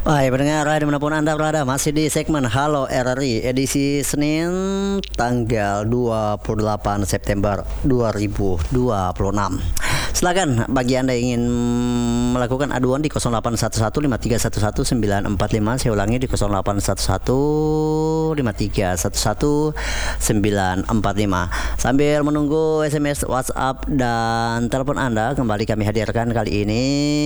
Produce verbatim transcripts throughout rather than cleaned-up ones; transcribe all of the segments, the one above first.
Hai pendengar, dimanapun Anda berada, masih di segmen Halo R R I edisi Senin tanggal dua puluh delapan September dua ribu dua puluh enam. Silakan bagi Anda yang ingin melakukan aduan di nol delapan satu satu lima tiga satu satu sembilan empat lima. Saya ulangi di nol delapan satu satu lima tiga satu satu sembilan empat lima. Sambil menunggu S M S, WhatsApp dan telepon Anda, kembali kami hadirkan kali ini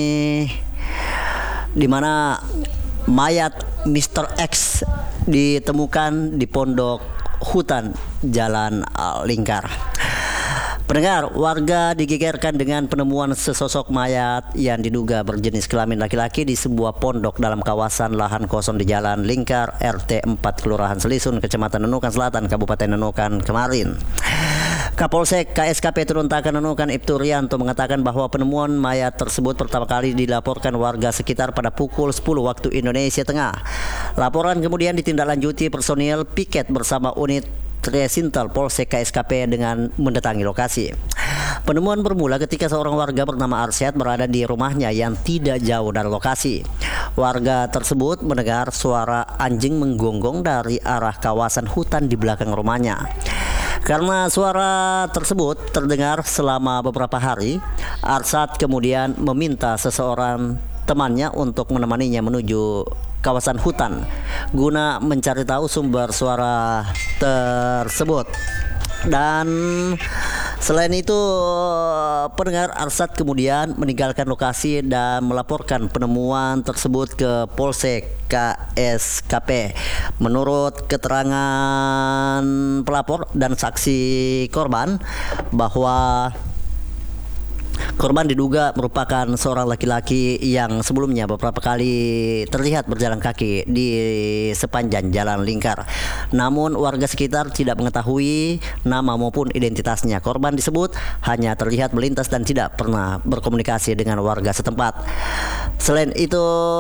di mana mayat mister X ditemukan di pondok hutan Jalan Lingkar. Pendengar, warga digegerkan dengan penemuan sesosok mayat yang diduga berjenis kelamin laki-laki di sebuah pondok dalam kawasan lahan kosong di Jalan Lingkar, R T empat, Kelurahan Selisun, Kecamatan Nunukan Selatan, Kabupaten Nunukan kemarin. Kapolsek K S K P Turuntakan Nunukan Ibtu Rianto mengatakan bahwa penemuan mayat tersebut pertama kali dilaporkan warga sekitar pada pukul sepuluh waktu Indonesia Tengah. Laporan kemudian ditindaklanjuti personil piket bersama unit Tresintel Polsek K S K P dengan mendatangi lokasi. Penemuan bermula ketika seorang warga bernama Arsyad berada di rumahnya yang tidak jauh dari lokasi. Warga tersebut mendengar suara anjing menggonggong dari arah kawasan hutan di belakang rumahnya. Karena suara tersebut terdengar selama beberapa hari, Arsyad kemudian meminta seseorang temannya untuk menemaninya menuju kawasan hutan guna mencari tahu sumber suara tersebut. Dan selain itu, pendengar, Arsyad kemudian meninggalkan lokasi dan melaporkan penemuan tersebut ke Polsek K S K P. Menurut keterangan pelapor dan saksi korban, bahwa korban diduga merupakan seorang laki-laki yang sebelumnya beberapa kali terlihat berjalan kaki di sepanjang Jalan Lingkar. Namun warga sekitar tidak mengetahui nama maupun identitasnya. Korban disebut hanya terlihat melintas dan tidak pernah berkomunikasi dengan warga setempat. Selain itu,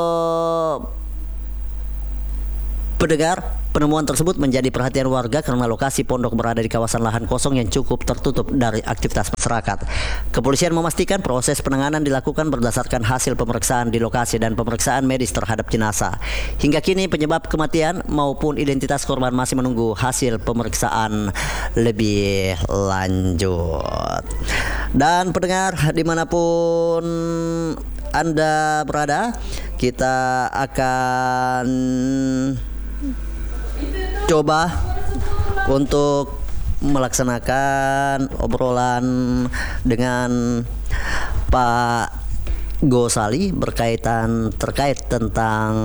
pendengar, penemuan tersebut menjadi perhatian warga karena lokasi pondok berada di kawasan lahan kosong yang cukup tertutup dari aktivitas masyarakat. Kepolisian memastikan proses penanganan dilakukan berdasarkan hasil pemeriksaan di lokasi dan pemeriksaan medis terhadap jenazah. Hingga kini penyebab kematian maupun identitas korban masih menunggu hasil pemeriksaan lebih lanjut. Dan pendengar, dimanapun Anda berada, kita akan coba untuk melaksanakan obrolan dengan Pak Gosali berkaitan terkait tentang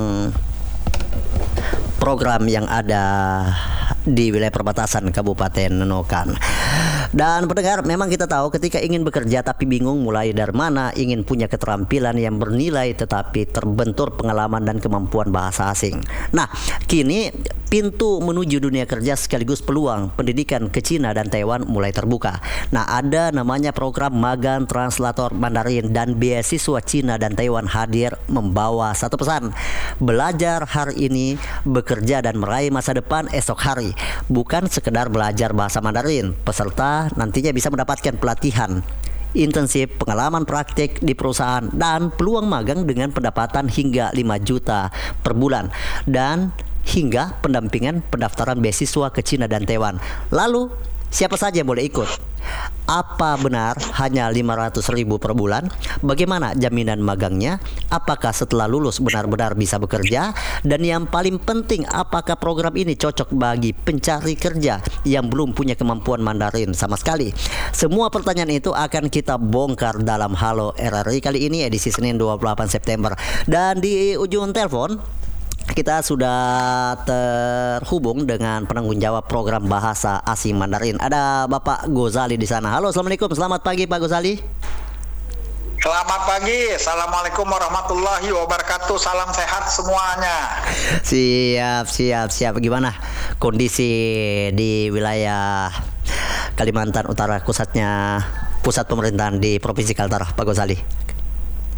program yang ada di wilayah perbatasan Kabupaten Nunukan. Dan pendengar, memang kita tahu ketika ingin bekerja tapi bingung mulai dari mana, ingin punya keterampilan yang bernilai tetapi terbentur pengalaman dan kemampuan bahasa asing. Nah, kini pintu menuju dunia kerja sekaligus peluang pendidikan ke Cina dan Taiwan mulai terbuka. Nah, ada namanya program magang translator Mandarin, dan beasiswa Cina dan Taiwan hadir membawa satu pesan: belajar hari ini, bekerja dan meraih masa depan esok hari. Bukan sekedar belajar bahasa Mandarin, peserta nantinya bisa mendapatkan pelatihan intensif, pengalaman praktik di perusahaan, dan peluang magang dengan pendapatan hingga lima juta per bulan, dan hingga pendampingan pendaftaran beasiswa ke Cina dan Taiwan. Lalu siapa saja yang boleh ikut? Apa benar hanya lima ratus ribu per bulan? Bagaimana jaminan magangnya? Apakah setelah lulus benar-benar bisa bekerja? Dan yang paling penting, apakah program ini cocok bagi pencari kerja yang belum punya kemampuan Mandarin sama sekali? Semua pertanyaan itu akan kita bongkar dalam Halo R R I kali ini, edisi Senin dua puluh delapan September. Dan di ujung telepon kita sudah terhubung dengan penanggung jawab program bahasa asing Mandarin. Ada Bapak Gosali di sana. Halo, assalamualaikum. Selamat pagi, Pak Gosali. Selamat pagi. Assalamualaikum warahmatullahi wabarakatuh. Salam sehat semuanya. Siap, siap, siap. Gimana kondisi di wilayah Kalimantan Utara, khususnya pusat pemerintahan di Provinsi Kaltara, Pak Gosali?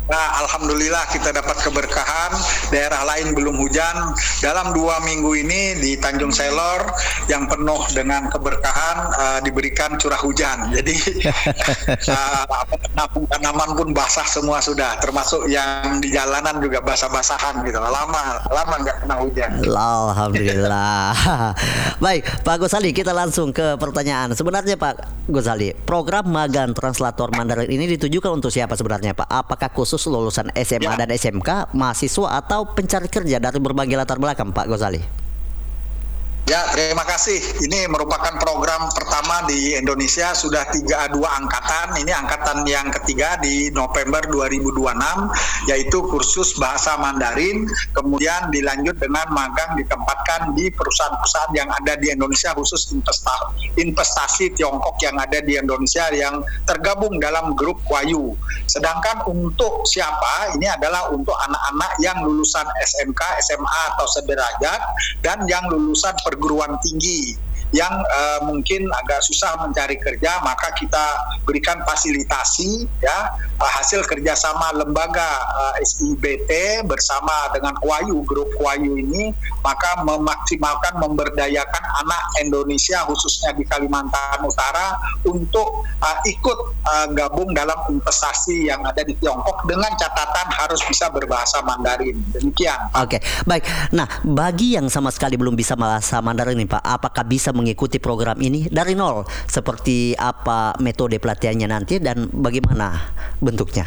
Nah, alhamdulillah kita dapat keberkahan. Daerah lain belum hujan. Dalam dua minggu ini di Tanjung Selor yang penuh dengan keberkahan uh, diberikan curah hujan. Jadi uh, tanaman pun basah semua sudah. Termasuk yang di jalanan juga basah-basahan gitu. Lama lama nggak kena hujan. Alhamdulillah. Baik, Pak Gosali, kita langsung ke pertanyaan. Sebenarnya Pak Gosali, program magang translator Mandarin ini ditujukan untuk siapa sebenarnya Pak? Apakah khusus lulusan S M A ya. dan S M K, mahasiswa atau pencari kerja dari berbagai latar belakang Pak Gosali? Ya, terima kasih. Ini merupakan program pertama di Indonesia, sudah tiga dua angkatan. Ini angkatan yang ketiga di November dua ribu dua puluh enam, yaitu kursus bahasa Mandarin. Kemudian dilanjut dengan magang ditempatkan di perusahaan-perusahaan yang ada di Indonesia, khusus investasi, investasi Tiongkok yang ada di Indonesia yang tergabung dalam grup Huayu. Sedangkan untuk siapa? Ini adalah untuk anak-anak yang lulusan S M K, S M A atau sederajat, dan yang lulusan perguruan tinggi yang uh, mungkin agak susah mencari kerja, maka kita berikan fasilitasi ya uh, hasil kerjasama lembaga uh, S I B T bersama dengan Huayu, grup Huayu ini, maka memaksimalkan memberdayakan anak Indonesia khususnya di Kalimantan Utara untuk uh, ikut uh, gabung dalam investasi yang ada di Tiongkok dengan catatan harus bisa berbahasa Mandarin. Demikian. Oke, baik. Nah, bagi yang sama sekali belum bisa bahasa Mandarin nih Pak, apakah bisa mengikuti program ini dari nol? Seperti apa metode pelatihannya nanti dan bagaimana bentuknya?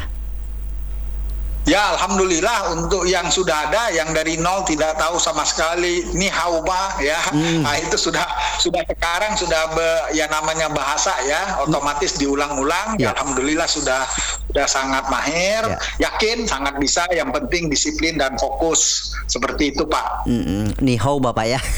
Ya, alhamdulillah untuk yang sudah ada, yang dari nol tidak tahu sama sekali ni hao ba ya. Hmm. Nah, itu sudah sudah sekarang sudah be, ya namanya bahasa ya, otomatis diulang-ulang. Ya. Alhamdulillah sudah sudah sangat mahir, ya. Yakin sangat bisa, yang penting disiplin dan fokus. Seperti itu, Pak. Hmm, ni hao Bapak ya.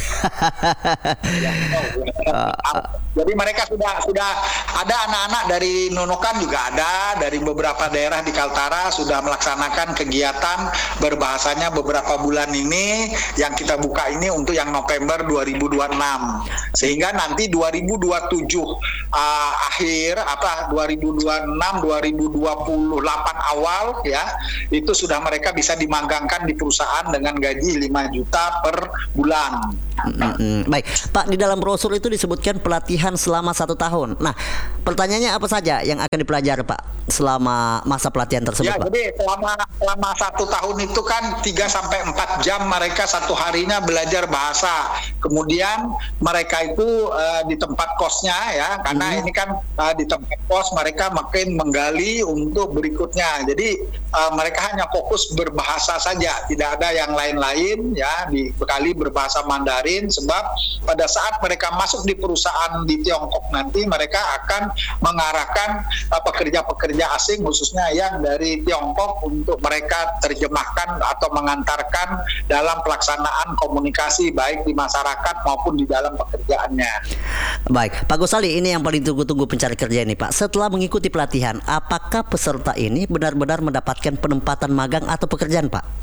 Ya, uh, Jadi mereka sudah sudah ada anak-anak dari Nunukan juga ada, dari beberapa daerah di Kaltara sudah melaksanakan kegiatan berbahasanya beberapa bulan ini yang kita buka ini untuk yang November dua ribu dua puluh enam. Sehingga nanti dua ribu dua puluh tujuh uh, akhir apa dua ribu dua puluh enam dua ribu dua puluh delapan awal ya, itu sudah mereka bisa dimagangkan di perusahaan dengan gaji lima juta per bulan. Mm-hmm. Baik, Pak, di dalam brosur itu disebutkan pelatihan selama satu tahun. Nah, pertanyaannya apa saja yang akan dipelajari Pak selama masa pelatihan tersebut? Ya, Pak? Jadi selama selama satu tahun itu kan tiga sampai empat jam mereka satu harinya belajar bahasa. Kemudian mereka itu uh, di tempat kosnya ya, karena hmm. ini kan uh, di tempat kos mereka makin menggali untuk berikutnya. Jadi uh, mereka hanya fokus berbahasa saja, tidak ada yang lain-lain ya, dibekali berbahasa Mandarin. Sebab pada saat mereka masuk di perusahaan di Tiongkok nanti mereka akan mengarahkan uh, pekerja-pekerja asing khususnya yang dari Tiongkok untuk mereka terjemahkan atau mengantarkan dalam pelaksanaan komunikasi baik di masyarakat maupun di dalam pekerjaannya. Baik, Pak Gosali, ini yang paling tunggu-tunggu pencari kerja ini Pak. Setelah mengikuti pelatihan, apakah peserta ini benar-benar mendapatkan penempatan magang atau pekerjaan Pak?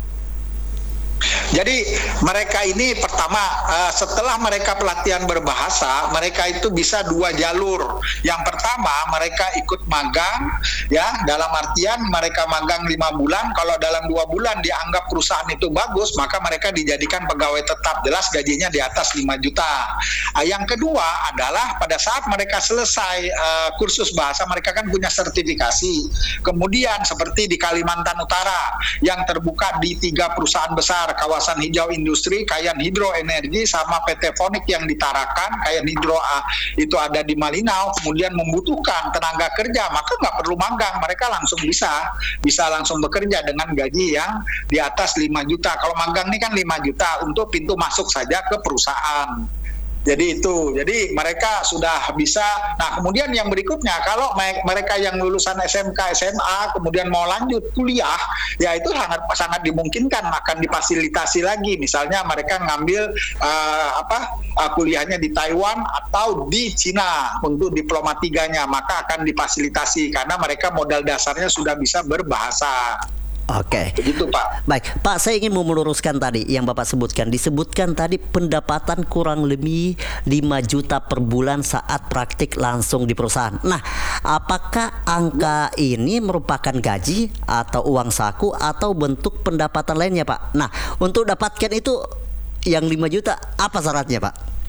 Jadi mereka ini pertama uh, setelah mereka pelatihan berbahasa, mereka itu bisa dua jalur. Yang pertama mereka ikut magang ya, dalam artian mereka magang lima bulan. Kalau dalam dua bulan dianggap perusahaan itu bagus, maka mereka dijadikan pegawai tetap, jelas gajinya di atas lima juta. Uh, yang kedua adalah pada saat mereka selesai uh, kursus bahasa, mereka kan punya sertifikasi. Kemudian seperti di Kalimantan Utara yang terbuka di tiga perusahaan besar, kawasan hijau industri, Kayan Hidro Energi, sama P T Fonik yang di Tarakan. Kayan Hidro uh, itu ada di Malinau, kemudian membutuhkan tenaga kerja, maka nggak perlu magang, mereka langsung bisa bisa langsung bekerja dengan gaji yang di atas lima juta. Kalau magang ini kan lima juta untuk pintu masuk saja ke perusahaan. Jadi itu, jadi mereka sudah bisa. Nah, kemudian yang berikutnya, kalau mereka yang lulusan S M K, S M A, kemudian mau lanjut kuliah, ya itu sangat sangat dimungkinkan akan difasilitasi lagi. Misalnya mereka ngambil uh, apa uh, kuliahnya di Taiwan atau di Cina untuk diploma tiganya, maka akan difasilitasi karena mereka modal dasarnya sudah bisa berbahasa. Oke. Begitu Pak. Baik, Pak, saya ingin mau meluruskan tadi yang Bapak sebutkan. Disebutkan tadi pendapatan kurang lebih lima juta per bulan saat praktik langsung di perusahaan. Nah, apakah angka ini merupakan gaji atau uang saku atau bentuk pendapatan lainnya, Pak? Nah, untuk dapatkan itu yang lima juta, apa syaratnya, Pak?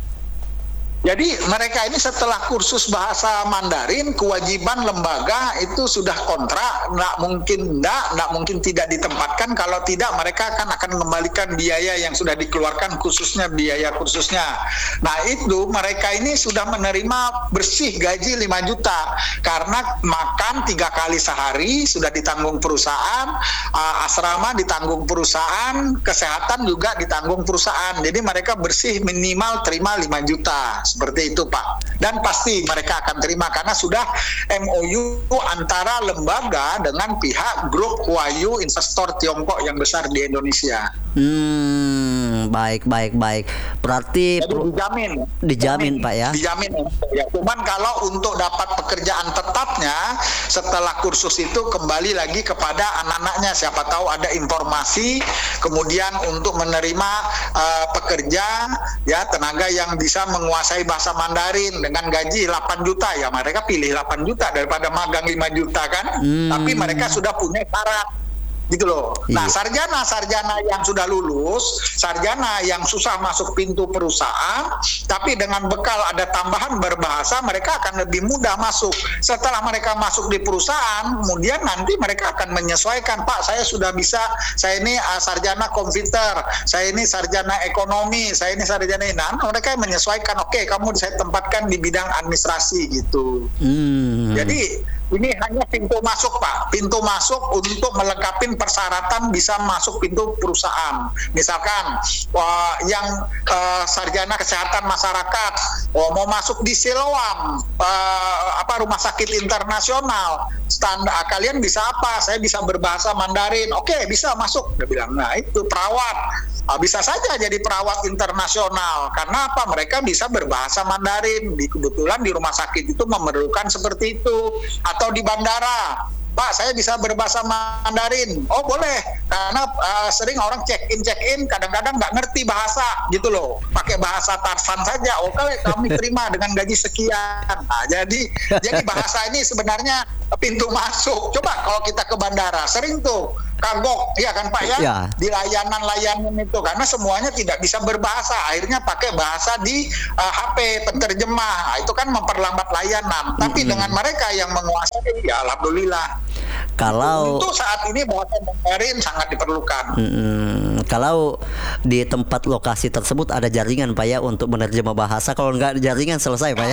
Jadi mereka ini setelah kursus bahasa Mandarin, kewajiban lembaga itu sudah kontrak, nggak mungkin nggak, nggak mungkin tidak ditempatkan. Kalau tidak, mereka akan akan mengembalikan biaya yang sudah dikeluarkan, khususnya biaya kursusnya. Nah itu mereka ini sudah menerima bersih gaji lima juta karena makan tiga kali sehari sudah ditanggung perusahaan, uh, asrama ditanggung perusahaan, kesehatan juga ditanggung perusahaan. Jadi mereka bersih minimal terima lima juta. Seperti itu Pak, dan pasti mereka akan terima karena sudah M O U antara lembaga dengan pihak grup Huayu investor Tiongkok yang besar di Indonesia. Hmm, baik baik baik. Berarti Jadi dijamin, dijamin, dijamin Pak ya. Dijamin. Ya. Cuman kalau untuk dapat pekerjaan tetapnya setelah kursus itu kembali lagi kepada anak-anaknya. Siapa tahu ada informasi, kemudian untuk menerima uh, pekerja ya tenaga yang bisa menguasai bahasa Mandarin dengan gaji delapan juta, ya mereka pilih delapan juta daripada magang lima juta kan. Hmm. Tapi mereka sudah punya syarat gitu loh. Nah, sarjana-sarjana yang sudah lulus, sarjana yang susah masuk pintu perusahaan, tapi dengan bekal ada tambahan berbahasa, mereka akan lebih mudah masuk. Setelah mereka masuk di perusahaan, kemudian nanti mereka akan menyesuaikan, Pak, saya sudah bisa, saya ini uh, sarjana komputer, saya ini sarjana ekonomi, saya ini sarjana ini. Nah, mereka menyesuaikan, oke, okay, kamu saya tempatkan di bidang administrasi gitu. Hmm. Jadi ini hanya pintu masuk Pak, pintu masuk untuk melengkapi persyaratan bisa masuk pintu perusahaan. Misalkan wah, yang uh, sarjana kesehatan masyarakat wah, mau masuk di Siloam, uh, apa rumah sakit internasional, standar kalian bisa apa? Saya bisa berbahasa Mandarin. Oke, okay, bisa masuk. Dia bilang, nah itu perawat. Uh, bisa saja jadi perawat internasional karena apa? Mereka bisa berbahasa Mandarin. Di, kebetulan di rumah sakit itu memerlukan seperti itu. Atau di bandara, Pak, saya bisa berbahasa Mandarin. Oh boleh, karena uh, sering orang check in check in kadang-kadang nggak ngerti bahasa gitu loh, pakai bahasa Tarsan saja. Oke, kami terima dengan gaji sekian. Nah, jadi jadi bahasa ini sebenarnya pintu masuk. Coba kalau kita ke bandara, sering tuh kagok, iya kan Pak ya, ya. Di layanan-layanan itu karena semuanya tidak bisa berbahasa, akhirnya pakai bahasa di uh, H P penterjemah. Nah, itu kan memperlambat layanan. Tapi mm-hmm. dengan mereka yang menguasai, ya alhamdulillah. Kalau untuk saat ini bahasa Mandarin sangat diperlukan. Mm-mm. Kalau di tempat lokasi tersebut ada jaringan Pak ya untuk menerjemah bahasa. Kalau nggak ada jaringan selesai Pak ya.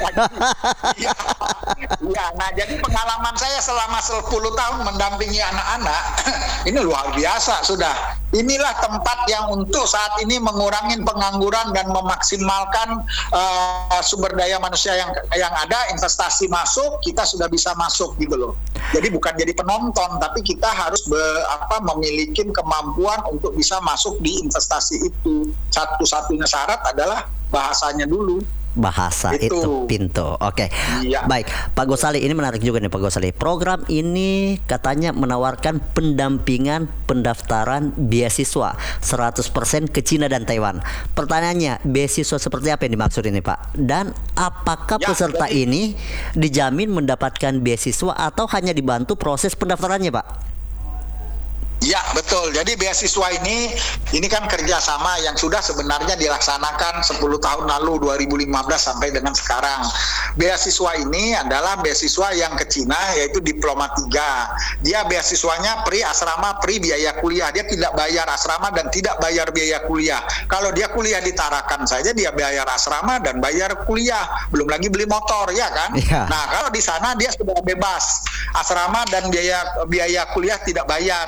Ya, ya, nah jadi pengalaman saya selama sepuluh tahun mendampingi anak-anak ini luar biasa sudah. Inilah tempat yang untuk saat ini mengurangi pengangguran dan memaksimalkan uh, sumber daya manusia yang yang ada, investasi masuk, kita sudah bisa masuk gitu loh. Jadi bukan jadi penonton, tapi kita harus be, apa, memiliki kemampuan untuk bisa masuk di investasi itu. Satu-satunya syarat adalah bahasanya dulu. Bahasa itu, itu pintu. Oke. Iya. Baik, Pak Gosali, ini menarik juga nih Pak Gosali. Program ini katanya menawarkan pendampingan pendaftaran beasiswa seratus persen ke Cina dan Taiwan. Pertanyaannya, beasiswa seperti apa yang dimaksud ini Pak? Dan apakah ya, peserta jadi... ini dijamin mendapatkan beasiswa atau hanya dibantu proses pendaftarannya Pak? Ya betul, jadi beasiswa ini ini kan kerjasama yang sudah sebenarnya dilaksanakan sepuluh tahun lalu dua ribu lima belas sampai dengan sekarang. Beasiswa ini adalah beasiswa yang ke Cina yaitu Diploma tiga. Dia beasiswanya pri asrama, pri biaya kuliah. Dia tidak bayar asrama dan tidak bayar biaya kuliah. Kalau dia kuliah di Tarakan saja dia bayar asrama dan bayar kuliah, belum lagi beli motor ya kan. Ya. Nah kalau di sana dia sudah bebas, asrama dan biaya biaya kuliah tidak bayar, dia hanya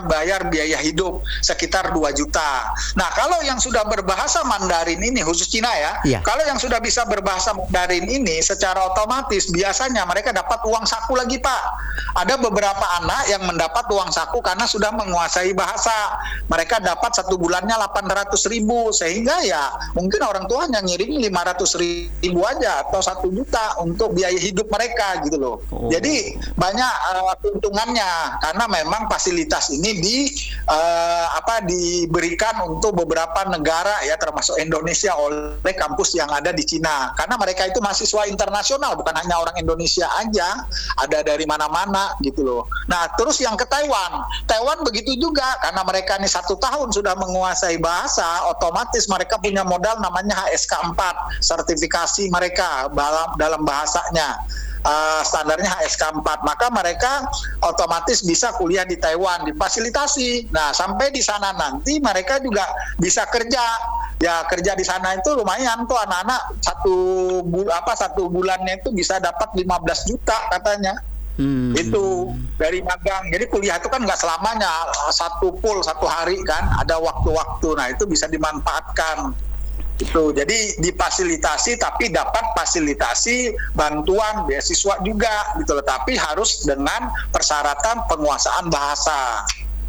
mereka bayar biaya hidup sekitar dua juta. Nah, kalau yang sudah berbahasa Mandarin ini, khusus Cina ya, Iya. kalau yang sudah bisa berbahasa Mandarin ini secara otomatis biasanya mereka dapat uang saku lagi, Pak. Ada beberapa anak yang mendapat uang saku karena sudah menguasai bahasa. Mereka dapat satu bulannya delapan ratus ribu, sehingga ya mungkin orang tuanya ngirim lima ratus ribu aja atau satu juta untuk biaya hidup mereka gitu loh. Oh. Jadi banyak uh, keuntungannya karena memang fasilitas ini di uh, apa diberikan untuk beberapa negara ya, termasuk Indonesia, oleh kampus yang ada di Cina. Karena mereka itu mahasiswa internasional, bukan hanya orang Indonesia aja, ada dari mana-mana gitu loh. Nah, terus yang ke Taiwan, Taiwan begitu juga karena mereka ini satu tahun sudah menguasai bahasa, otomatis mereka punya modal namanya H S K empat, sertifikasi mereka dalam dalam bahasanya. Uh, standarnya H S K empat, maka mereka otomatis bisa kuliah di Taiwan, difasilitasi. Nah, sampai di sana nanti mereka juga bisa kerja. Ya, kerja di sana itu lumayan tuh, anak-anak satu bul apa satu bulannya itu bisa dapat lima belas juta katanya. Hmm. Itu dari magang. Jadi kuliah itu kan nggak selamanya satu full satu hari kan, ada waktu-waktu. Nah, itu bisa dimanfaatkan. Itu jadi difasilitasi, tapi dapat fasilitasi bantuan beasiswa juga gitu loh, tapi harus dengan persyaratan penguasaan bahasa.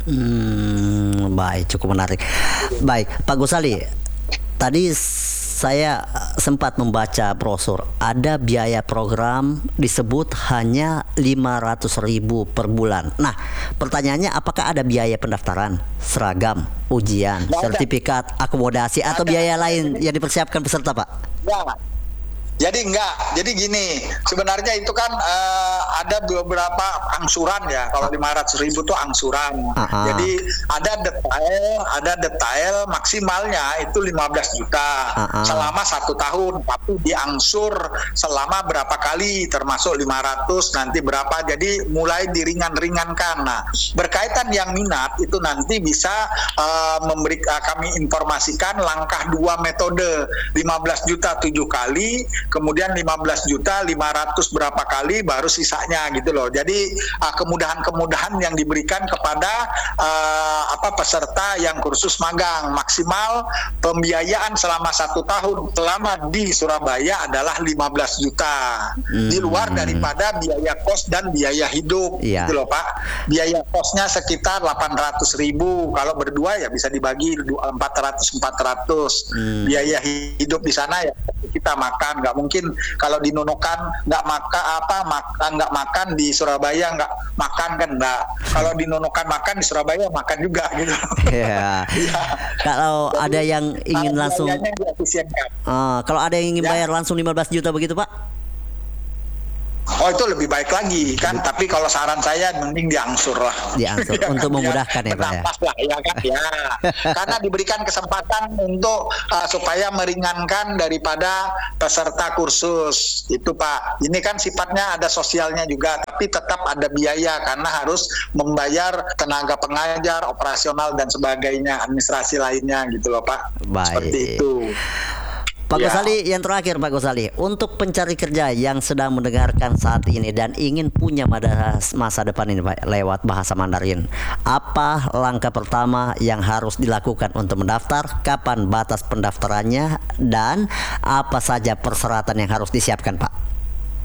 Hmm, baik, cukup menarik. Baik, Pak Gosali, tadi saya sempat membaca brosur, ada biaya program disebut hanya lima ratus ribu per bulan. Nah, pertanyaannya apakah ada biaya pendaftaran, seragam, ujian, Nggak sertifikat, akomodasi, atau ada. biaya lain yang dipersiapkan peserta, Pak? Ya. Jadi enggak, jadi gini, sebenarnya itu kan uh, ada beberapa angsuran ya, kalau lima ratus ribu itu angsuran. Uh-huh. Jadi ada detail, ada detail maksimalnya itu lima belas juta uh-huh. selama satu tahun, tapi diangsur selama berapa kali, termasuk lima ratus nanti berapa, jadi mulai diringan-ringankan. Nah, berkaitan yang minat itu nanti bisa uh, memberi uh, kami informasikan langkah dua metode, lima belas juta tujuh kali, kemudian lima belas juta lima ratus berapa kali, baru sisanya gitu loh. Jadi uh, kemudahan-kemudahan yang diberikan kepada uh, apa peserta yang kursus magang, maksimal pembiayaan selama satu tahun selama di Surabaya adalah lima belas juta, hmm. di luar daripada biaya kos dan biaya hidup, yeah. gitu loh Pak. Biaya kosnya sekitar delapan ratus ribu, kalau berdua ya bisa dibagi empat ratus empat ratus. Hmm. Biaya hidup di sana ya kita makan, nggak mungkin kalau di Nunukan nggak makan apa makan nggak makan di Surabaya nggak makan kan nggak. Kalau di Nunukan makan di Surabaya makan juga gitu. Yeah. Ya. Kalau Jadi, ada yang ingin langsung, uh, kalau ada yang ingin ya. bayar langsung lima belas juta begitu Pak? Oh, itu lebih baik lagi kan, tapi kalau saran saya mending diangsur lah. Diangsur ya, untuk kan, memudahkan ya, ya Pak ya. Lah, ya kan ya. Karena diberikan kesempatan untuk uh, supaya meringankan daripada peserta kursus. Itu Pak. Ini kan sifatnya ada sosialnya juga, tapi tetap ada biaya karena harus membayar tenaga pengajar, operasional dan sebagainya, administrasi lainnya gitu loh Pak. Baik. Seperti itu. Pak ya. Gosali, yang terakhir Pak Gosali, untuk pencari kerja yang sedang mendengarkan saat ini dan ingin punya masa depan ini Pak lewat bahasa Mandarin, apa langkah pertama yang harus dilakukan untuk mendaftar, kapan batas pendaftarannya, dan apa saja persyaratan yang harus disiapkan Pak?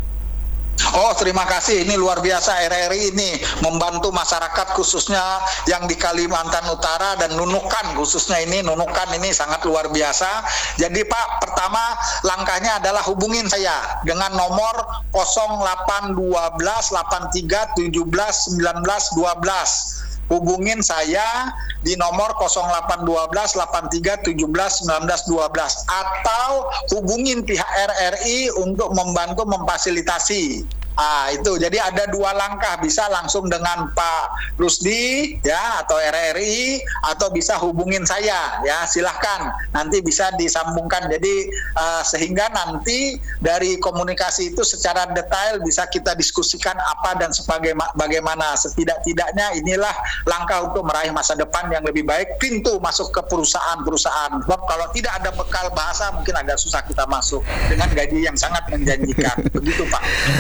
Oh, terima kasih. Ini luar biasa, R R I ini membantu masyarakat khususnya yang di Kalimantan Utara dan Nunukan, khususnya ini Nunukan ini sangat luar biasa. Jadi Pak, pertama langkahnya adalah hubungin saya dengan nomor nol delapan dua belas delapan tiga tujuh belas sembilan belas dua belas. Hubungin saya di nomor nol delapan dua belas delapan tiga tujuh belas sembilan belas dua belas, atau hubungin pihak R R I untuk membantu memfasilitasi. Ah, itu jadi ada dua langkah, bisa langsung dengan Pak Rusdi ya atau R R I, atau bisa hubungin saya ya, silahkan nanti bisa disambungkan. Jadi uh, sehingga nanti dari komunikasi itu secara detail bisa kita diskusikan apa dan sebagaimana, bagaimana setidak-tidaknya inilah langkah untuk meraih masa depan yang lebih baik, pintu masuk ke perusahaan-perusahaan. Sebab kalau tidak ada bekal bahasa mungkin agak susah kita masuk dengan gaji yang sangat menjanjikan. Begitu Pak. Baik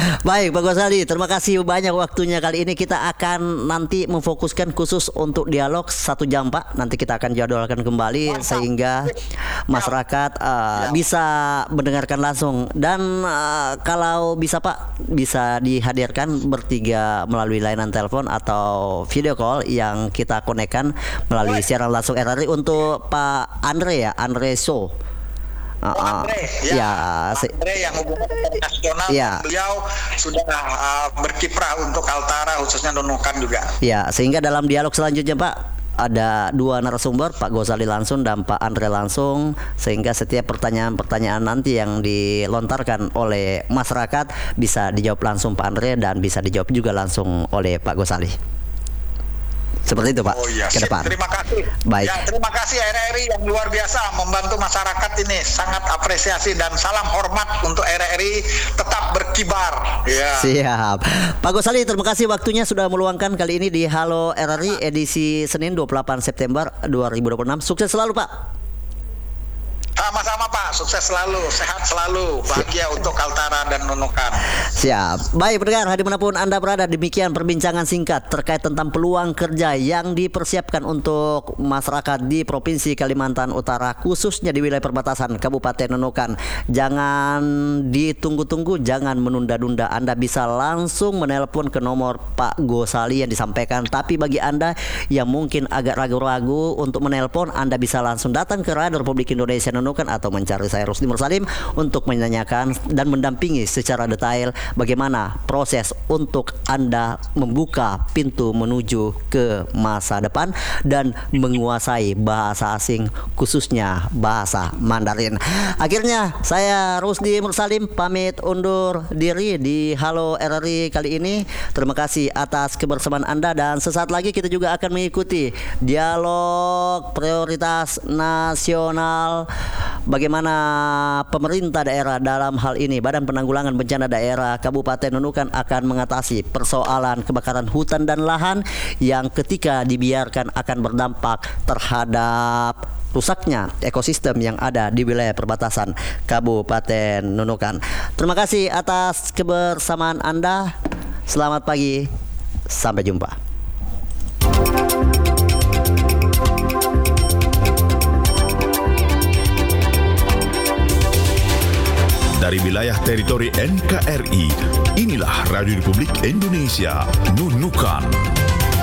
Baik Pak Ghazali, terima kasih banyak waktunya. Kali ini kita akan nanti memfokuskan khusus untuk dialog satu jam Pak. Nanti kita akan jadwalkan kembali Mantap. Sehingga masyarakat uh, ya. bisa mendengarkan langsung. Dan uh, kalau bisa Pak, bisa dihadirkan bertiga melalui layanan telepon atau video call yang kita konekkan melalui siaran langsung R R I untuk Pak Andre ya, Andre So. Uh, uh, Andre, ya, ya Andre yang hubungan internasional, ya. Beliau sudah uh, berkiprah untuk Kaltara khususnya Nunukan juga. Ya, sehingga dalam dialog selanjutnya Pak ada dua narasumber, Pak Ghazali langsung dan Pak Andre langsung, sehingga setiap pertanyaan-pertanyaan nanti yang dilontarkan oleh masyarakat bisa dijawab langsung Pak Andre dan bisa dijawab juga langsung oleh Pak Ghazali. Seperti itu Pak, oh, iya. ke depan. Terima kasih. Baik. Ya, terima kasih R R I yang luar biasa membantu masyarakat ini. Sangat apresiasi dan salam hormat untuk R R I tetap berkibar. Ya. Siap. Pak Ghazali, terima kasih waktunya sudah meluangkan kali ini di Halo R R I edisi Senin dua puluh delapan September dua ribu dua puluh enam. Sukses selalu Pak. Sama-sama Pak, sukses selalu, sehat selalu, bahagia Siap. Untuk Kaltara dan Nunukan. Siap. Baik pendengar, dimanapun Anda berada, demikian perbincangan singkat terkait tentang peluang kerja yang dipersiapkan untuk masyarakat di Provinsi Kalimantan Utara, khususnya di wilayah perbatasan Kabupaten Nunukan. Jangan ditunggu-tunggu, jangan menunda-nunda. Anda bisa langsung menelpon ke nomor Pak Ghazali yang disampaikan. Tapi bagi Anda yang mungkin agak ragu-ragu untuk menelpon, Anda bisa langsung datang ke Radio Republik Indonesia Nunukan atau mencari saya Rusdi Mursalim untuk menanyakan dan mendampingi secara detail bagaimana proses untuk Anda membuka pintu menuju ke masa depan dan menguasai bahasa asing khususnya bahasa Mandarin. Akhirnya saya Rusdi Mursalim pamit undur diri di Halo R R I kali ini. Terima kasih atas kebersamaan Anda dan sesaat lagi kita juga akan mengikuti dialog prioritas nasional. Bagaimana pemerintah daerah dalam hal ini Badan Penanggulangan Bencana Daerah Kabupaten Nunukan akan mengatasi persoalan kebakaran hutan dan lahan yang ketika dibiarkan akan berdampak terhadap rusaknya ekosistem yang ada di wilayah perbatasan Kabupaten Nunukan. Terima kasih atas kebersamaan Anda. Selamat pagi. Sampai jumpa. Dari wilayah teritori N K R I, inilah Radio Republik Indonesia Nunukan.